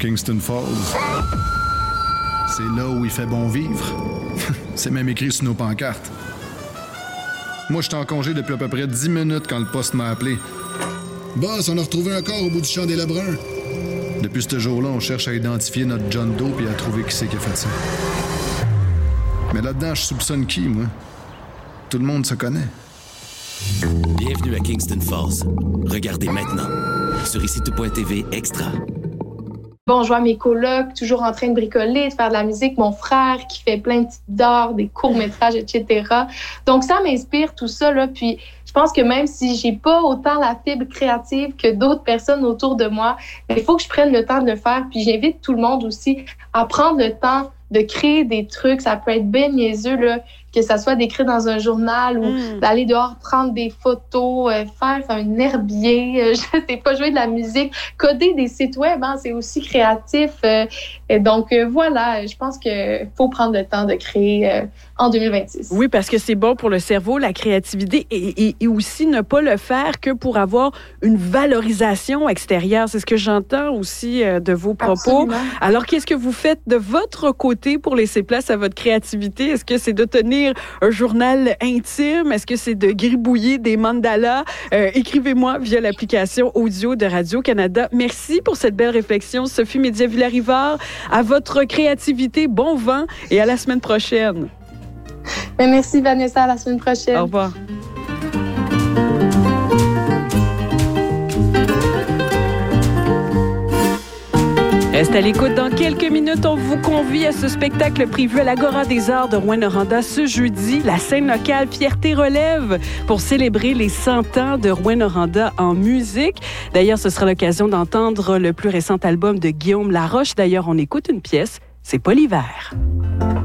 Kingston Falls. C'est là où il fait bon vivre. C'est même écrit sur nos pancartes. Moi, j'étais en congé depuis à peu près 10 minutes quand le poste m'a appelé. Boss, on a retrouvé un corps au bout du champ des Lebrun. Depuis ce jour-là, on cherche à identifier notre John Doe et à trouver qui c'est qui a fait ça. Mais là-dedans, je soupçonne qui, moi? Tout le monde se connaît. Bienvenue à Kingston Falls. Regardez maintenant sur ICITO.tv Extra. Bon, je vois mes colocs toujours en train de bricoler, de faire de la musique. Mon frère qui fait plein de petites d'art, des courts-métrages, etc. Donc, ça m'inspire tout ça, là. Puis, je pense que même si j'ai pas autant la fibre créative que d'autres personnes autour de moi, il faut que je prenne le temps de le faire. Puis, j'invite tout le monde aussi à prendre le temps de créer des trucs. Ça peut être bien niaiseux, là, que ça soit d'écrire dans un journal ou d'aller dehors prendre des photos, faire un herbier, je sais pas, jouer de la musique, coder des sites web, hein, c'est aussi créatif. Donc voilà, je pense qu'il faut prendre le temps de créer en 2026. Oui, parce que c'est bon pour le cerveau, la créativité, et aussi ne pas le faire que pour avoir une valorisation extérieure. C'est ce que j'entends aussi de vos propos. Absolument. Alors, qu'est-ce que vous faites de votre côté pour laisser place à votre créativité? Est-ce que c'est de tenir un journal intime? Est-ce que c'est de gribouiller des mandalas? Écrivez-moi via l'application audio de Radio-Canada. Merci pour cette belle réflexion, Sophie Média-Villarivard. À votre créativité, bon vent et à la semaine prochaine. Merci Vanessa, à la semaine prochaine. Au revoir. Reste à l'écoute. Dans quelques minutes, on vous convie à ce spectacle prévu à l'Agora des Arts de Rouyn-Noranda ce jeudi. La scène locale Fierté relève pour célébrer les 100 ans de Rouyn-Noranda en musique. D'ailleurs, ce sera l'occasion d'entendre le plus récent album de Guillaume Laroche. D'ailleurs, on écoute une pièce, c'est pas l'hiver.